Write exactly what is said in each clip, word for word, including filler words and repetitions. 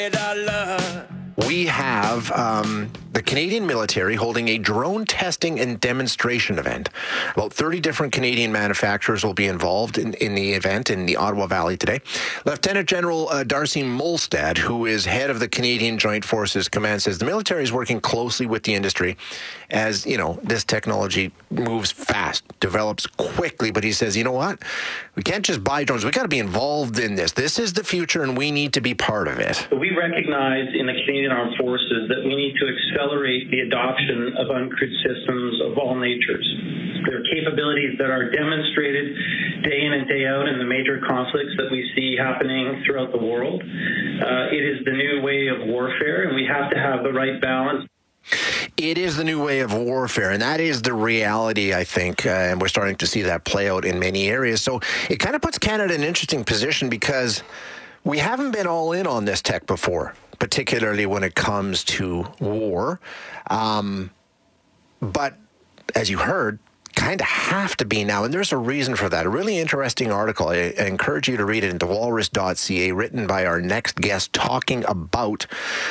We have um, the Canadian military holding a drone testing and demonstration event. About thirty different Canadian manufacturers will be involved in, in the event in the Ottawa Valley today. Lieutenant General uh, Darcy Molstad, who is head of the Canadian Joint Forces Command, says the military is working closely with the industry as, you know, this technology moves fast, develops quickly. But he says, you know what? We can't just buy drones. We got to be involved in this. This is the future, and we need to be part of it. We recognize in the Canadian Armed Forces that we need to accelerate the adoption of uncrewed systems of all natures. There are capabilities that are demonstrated day in and day out in the major conflicts that we see happening throughout the world. Uh, it is the new way of warfare, and we have to have the right balance. It is the new way of warfare, and that is the reality, I think, uh, and we're starting to see that play out in many areas. So it kind of puts Canada in an interesting position because we haven't been all in on this tech before, particularly when it comes to war. Um, but as you heard, kind of have to be now, and there's a reason for that. A really interesting article. I, I encourage you to read it into walrus dot c a, written by our next guest, talking about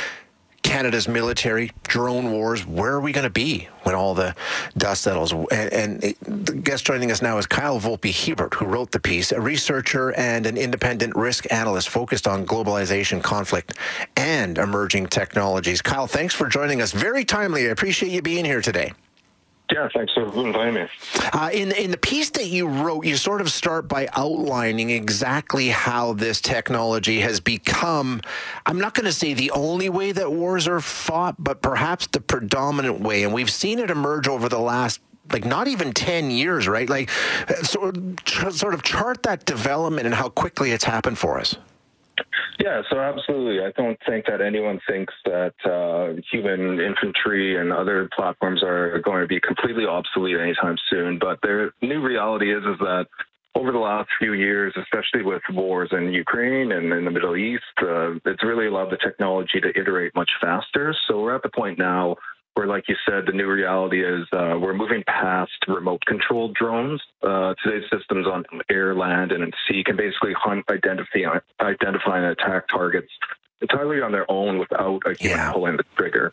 Canada's military, drone wars. Where are we going to be when all the dust settles? And, and it, the guest joining us now is Kyle Volpe-Hebert, who wrote the piece, a researcher and an independent risk analyst focused on globalization, conflict, and emerging technologies. Kyle, thanks for joining us. Very timely. I appreciate you being here today. Yeah, thanks for inviting me. Uh, in, in the piece that you wrote, you sort of start by outlining exactly how this technology has become, I'm not going to say the only way that wars are fought, but perhaps the predominant way. And we've seen it emerge over the last, like, not even ten years, right? Like, sort of, sort of chart that development and how quickly it's happened for us. Yeah, so absolutely. I don't think that anyone thinks that uh, human infantry and other platforms are going to be completely obsolete anytime soon. But the new reality is, is that over the last few years, especially with wars in Ukraine and in the Middle East, uh, it's really allowed the technology to iterate much faster. So we're at the point now where, like you said, the new reality is uh, we're moving past remote-controlled drones. Uh, today's systems on air, land, and at sea can basically hunt, identify, identify and attack targets entirely on their own without a human yeah. pulling the trigger.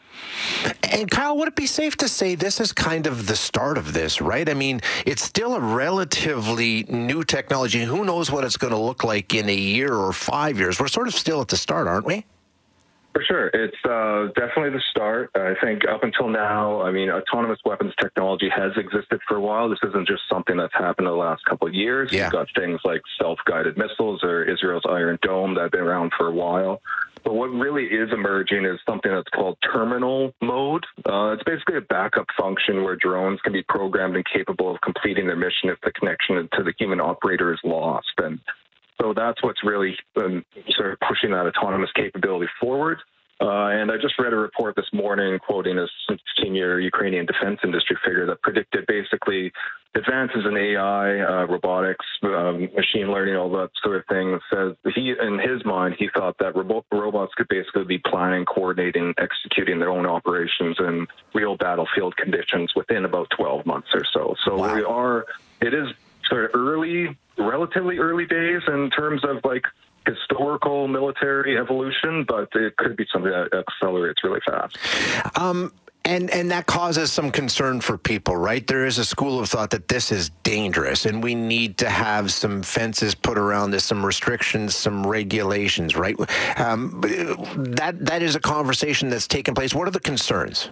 And Kyle, would it be safe to say this is kind of the start of this, right? I mean, it's still a relatively new technology. Who knows what it's going to look like in a year or five years? We're sort of still at the start, aren't we? For sure. It's uh, definitely the start. I think up until now, I mean, autonomous weapons technology has existed for a while. This isn't just something that's happened in the last couple of years. Yeah. You've got things like self-guided missiles or Israel's Iron Dome that have been around for a while. But what really is emerging is something that's called terminal mode. Uh, it's basically a backup function where drones can be programmed and capable of completing their mission if the connection to the human operator is lost. And so that's what's really um, sort of pushing that autonomous capability forward. Uh, and I just read a report this morning quoting a senior Ukrainian defense industry figure that predicted basically advances in A I, uh, robotics, um, machine learning, all that sort of thing. Says he, in his mind, he thought that robo- robots could basically be planning, coordinating, executing their own operations in real battlefield conditions within about twelve months or so. So wow. we are, it is sort of early, relatively early days in terms of like historical military evolution, but it could be something that accelerates really fast. Um, and and that causes some concern for people, right? There is a school of thought that this is dangerous, and we need to have some fences put around this, some restrictions, some regulations, right? Um, that that is a conversation that's taken place. What are the concerns?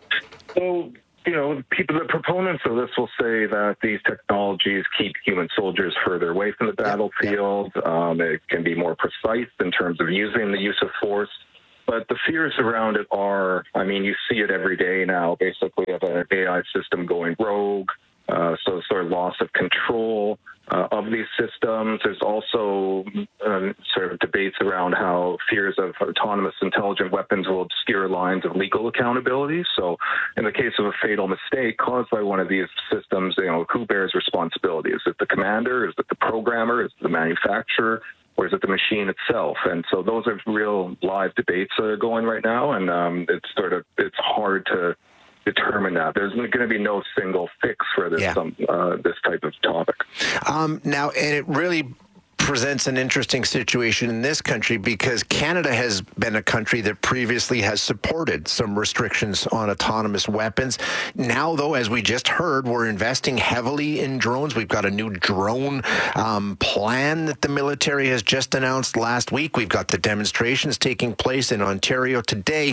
So, you know, people, the proponents of this will say that these technologies keep human soldiers further away from the battlefield. Yeah, yeah. Um, it can be more precise in terms of using the use of force. But the fears around it are, I mean, you see it every day now, basically, of an A I system going rogue. Uh, so sort of loss of control uh, of these systems. There's also um, sort of debates around how fears of autonomous intelligent weapons will obscure lines of legal accountability. So in the case of a fatal mistake caused by one of these systems, you know, who bears responsibility? Is it the commander? Is it the programmer? Is it the manufacturer? Or is it the machine itself? And so those are real live debates that are going right now. And um, it's sort of, it's hard to determine that. There's going to be no single fix for this, yeah. um, uh, this type of topic. Um, now, and it really presents an interesting situation in this country because Canada has been a country that previously has supported some restrictions on autonomous weapons. Now, though, as we just heard, we're investing heavily in drones. We've got a new drone um, plan that the military has just announced last week. We've got the demonstrations taking place in Ontario today.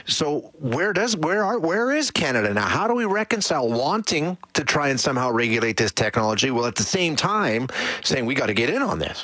So where does where are where is Canada now? How do we reconcile wanting to try and somehow regulate this technology while at the same time saying we got to get in on this?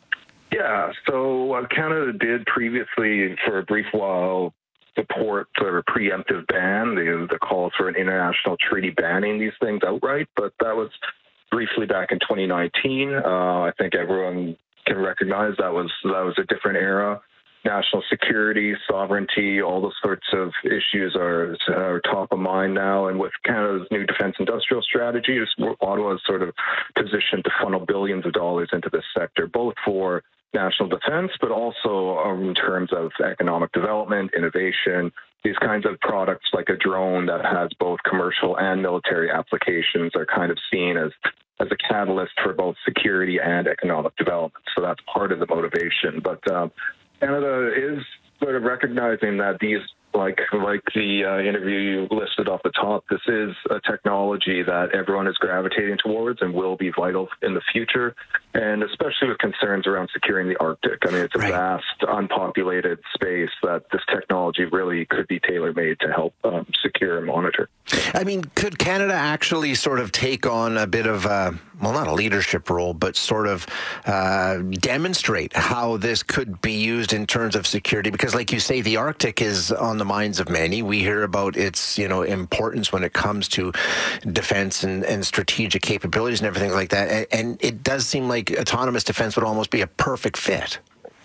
Yeah, so uh, Canada did previously, for a brief while, support sort of a preemptive ban, the, the calls for an international treaty banning these things outright, but that was briefly back in twenty nineteen. Uh, I think everyone can recognize that was that was a different era. National security, sovereignty, all those sorts of issues are, are top of mind now. And with Canada's new defense industrial strategy, Ottawa is sort of positioned to funnel billions of dollars into this sector, both for national defense, but also um, in terms of economic development, innovation, these kinds of products like a drone that has both commercial and military applications are kind of seen as as a catalyst for both security and economic development. So that's part of the motivation. But um, Canada is sort of recognizing that these, like like the uh, interview you listed off the top, this is a technology that everyone is gravitating towards and will be vital in the future, and especially with concerns around securing the Arctic. I mean, it's a Right. vast, unpopulated space that this technology really could be tailor-made to help um, secure and monitor. I mean, could Canada actually sort of take on a bit of a, well, not a leadership role, but sort of uh, demonstrate how this could be used in terms of security? Because like you say, the Arctic is on the minds of many. We hear about its, you know, importance when it comes to defense and, and strategic capabilities and everything like that. And, and it does seem like autonomous defense would almost be a perfect fit.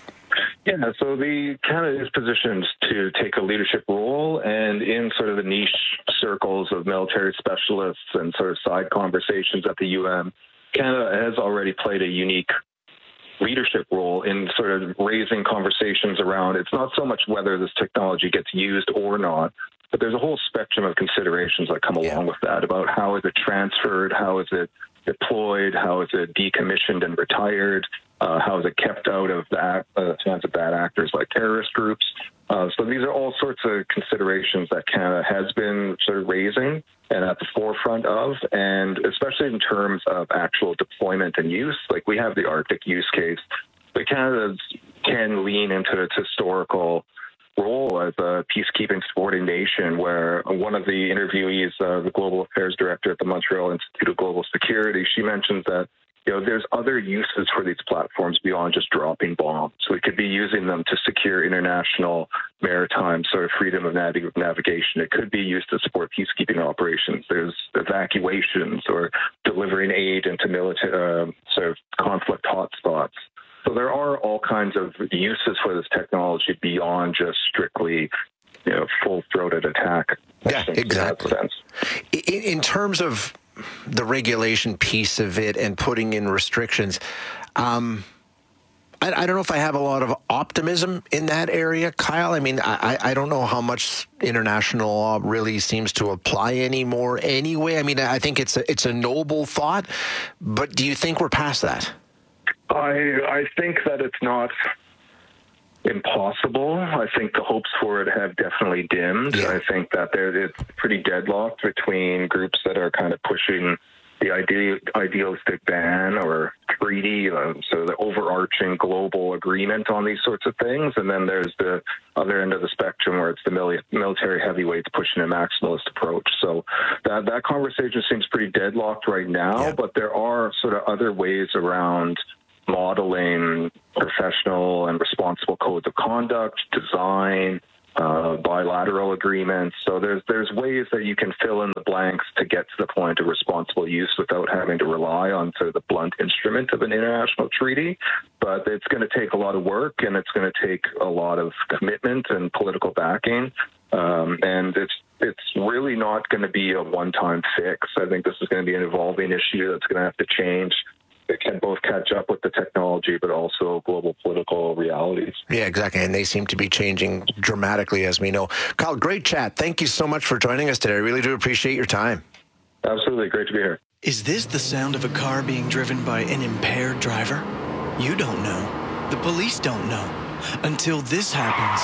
Yeah, so the Canada is positioned to take a leadership role, and in sort of the niche circles of military specialists and sort of side conversations at the U N, Canada has already played a unique leadership role in sort of raising conversations around, it's not so much whether this technology gets used or not, but there's a whole spectrum of considerations that come along yeah. with that, about how is it transferred, how is it deployed, how is it decommissioned and retired, uh, how is it kept out of the act, uh, hands of bad actors like terrorist groups. Uh, so these are all sorts of considerations that Canada has been sort of raising and at the forefront of, and especially in terms of actual deployment and use. Like we have the Arctic use case, but Canada can lean into its historical role as a peacekeeping supporting nation, where one of the interviewees, uh, the global affairs director at the Montreal Institute of Global Security, she mentions that, you know, there's other uses for these platforms beyond just dropping bombs. So we could be using them to secure international maritime sort of freedom of nav- navigation. It could be used to support peacekeeping operations. There's evacuations or delivering aid into military uh, sort of conflict hotspots. So there are all kinds of uses for this technology beyond just strictly, you know, full-throated attack. Yeah, exactly. In, in terms of the regulation piece of it and putting in restrictions, um, I, I don't know if I have a lot of optimism in that area, Kyle. I mean, I, I don't know how much international law really seems to apply anymore anyway. I mean, I think it's a, it's a noble thought, but do you think we're past that? I I think that it's not impossible. I think the hopes for it have definitely dimmed. Yeah. I think that there it's pretty deadlocked between groups that are kind of pushing the ide- idealistic ban or treaty, uh, so the overarching global agreement on these sorts of things, and then there's the other end of the spectrum where it's the mili- military heavyweights pushing a maximalist approach. So that that conversation seems pretty deadlocked right now, yeah. but there are sort of other ways around modeling professional and responsible codes of conduct, design, uh, bilateral agreements. So there's there's ways that you can fill in the blanks to get to the point of responsible use without having to rely on sort of the blunt instrument of an international treaty. But it's going to take a lot of work, and it's going to take a lot of commitment and political backing. Um, and it's it's really not going to be a one-time fix. I think this is going to be an evolving issue that's going to have to change. It can both catch up with the technology, but also global political realities. Yeah, exactly. And they seem to be changing dramatically, as we know. Kyle, great chat. Thank you so much for joining us today. I really do appreciate your time. Absolutely. Great to be here. Is this the sound of a car being driven by an impaired driver? You don't know. The police don't know. Until this happens.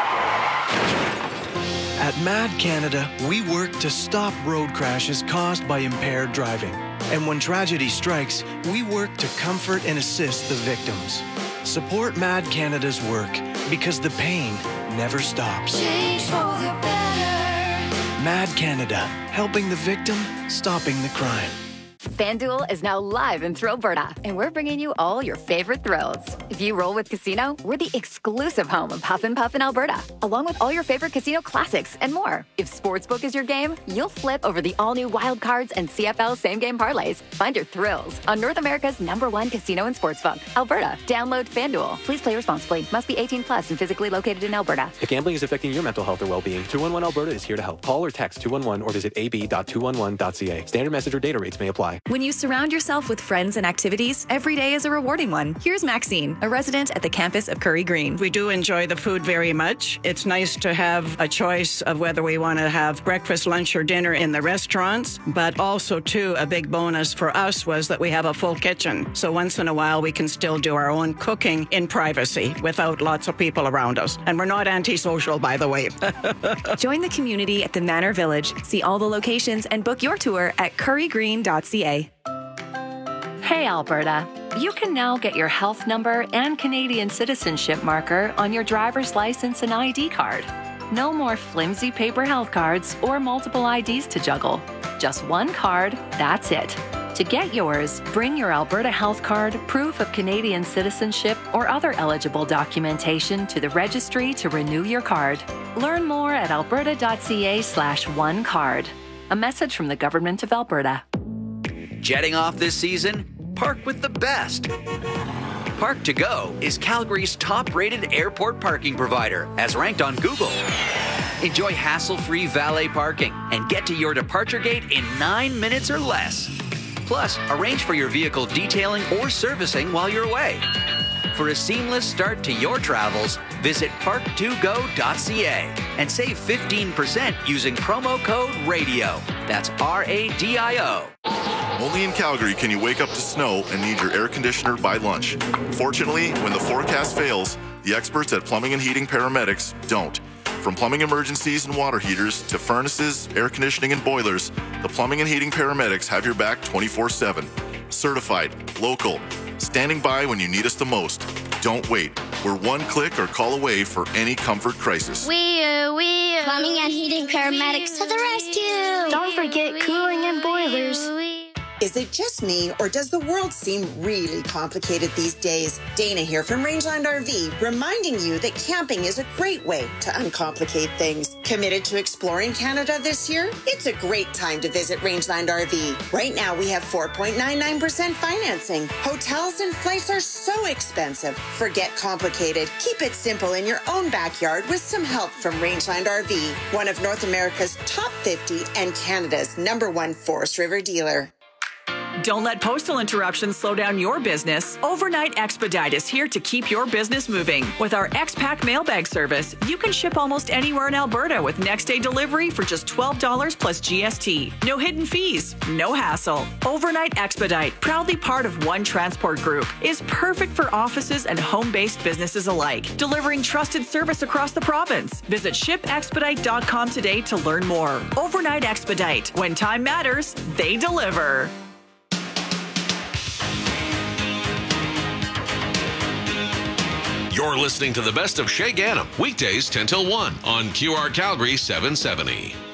At Mad Canada, we work to stop road crashes caused by impaired driving. And when tragedy strikes, we work to comfort and assist the victims. Support Mad Canada's work because the pain never stops. Change for the better. Mad Canada, helping the victim, stopping the crime. FanDuel is now live in Thrillberta, and we're bringing you all your favorite thrills. If you roll with Casino, we're the exclusive home of Huff and Puff in Alberta, along with all your favorite casino classics and more. If Sportsbook is your game, you'll flip over the all-new Wild Cards and C F L same-game parlays. Find your thrills on North America's number one casino and sportsbook, Alberta. Download FanDuel. Please play responsibly. Must be eighteen plus and physically located in Alberta. If gambling is affecting your mental health or well-being, two one one Alberta is here to help. Call or text two one one or visit a b dot two one one dot c a. Standard message or data rates may apply. When you surround yourself with friends and activities, every day is a rewarding one. Here's Maxine, a resident at the campus of Curry Green. We do enjoy the food very much. It's nice to have a choice of whether we want to have breakfast, lunch, or dinner in the restaurants, but also, too, a big bonus for us was that we have a full kitchen. So once in a while, we can still do our own cooking in privacy without lots of people around us. And we're not antisocial, by the way. Join the community at the Manor Village. See all the locations and book your tour at curry green dot c a. Hey, Alberta. You can now get your health number and Canadian citizenship marker on your driver's license and I D card. No more flimsy paper health cards or multiple I Ds to juggle. Just one card, that's it. To get yours, bring your Alberta Health Card, proof of Canadian citizenship, or other eligible documentation to the registry to renew your card. Learn more at alberta dot c a slash one card. A message from the Government of Alberta. Jetting off this season? Park with the best. Park to Go is Calgary's top-rated airport parking provider, as ranked on Google. Enjoy hassle-free valet parking and get to your departure gate in nine minutes or less. Plus, arrange for your vehicle detailing or servicing while you're away. For a seamless start to your travels, visit park to go dot c a and save fifteen percent using promo code RADIO. That's R A D I O. Only in Calgary can you wake up to snow and need your air conditioner by lunch. Fortunately, when the forecast fails, the experts at Plumbing and Heating Paramedics don't. From plumbing emergencies and water heaters to furnaces, air conditioning, and boilers, the Plumbing and Heating Paramedics have your back twenty-four seven. Certified, local, standing by when you need us the most. Don't wait. We're one click or call away for any comfort crisis. We are, we are. Plumbing and Heating Paramedics to the rescue. Don't forget cooling and boilers. Is it just me, or does the world seem really complicated these days? Dana here from Rangeland R V, reminding you that camping is a great way to uncomplicate things. Committed to exploring Canada this year? It's a great time to visit Rangeland R V. Right now, we have four point nine nine percent financing. Hotels and flights are so expensive. Forget complicated. Keep it simple in your own backyard with some help from Rangeland R V, one of North America's top fifty and Canada's number one Forest River dealer. Don't let postal interruptions slow down your business. Overnight Expedite is here to keep your business moving. With our X-Pack mailbag service, you can ship almost anywhere in Alberta with next-day delivery for just twelve dollars plus G S T. No hidden fees, no hassle. Overnight Expedite, proudly part of One Transport Group, is perfect for offices and home-based businesses alike, delivering trusted service across the province. Visit ship expedite dot com today to learn more. Overnight Expedite. When time matters, they deliver. You're listening to the best of Shay Gannam, weekdays ten till one on Q R Calgary seven seventy.